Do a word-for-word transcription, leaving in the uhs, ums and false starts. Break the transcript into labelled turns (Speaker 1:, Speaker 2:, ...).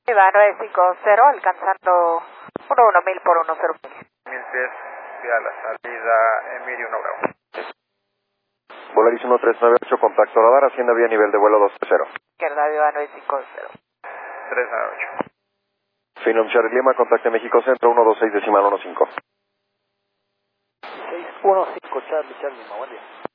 Speaker 1: Viva nueve cinco cero, alcanzando uno uno mil por uno cero mil.
Speaker 2: Mil pies, vía la salida Emir uno Bravo.
Speaker 3: Volaris uno tres nueve ocho, contacto radar, hacienda vía nivel de vuelo dos cero.
Speaker 1: Izquierda, Viva nueve cinco cero.
Speaker 2: tres nueve ocho.
Speaker 3: Finum Charlie Lima, contacte México Centro, uno dos seis decimal uno cinco.
Speaker 4: seis uno cinco, Charlie, Charlie, buen día.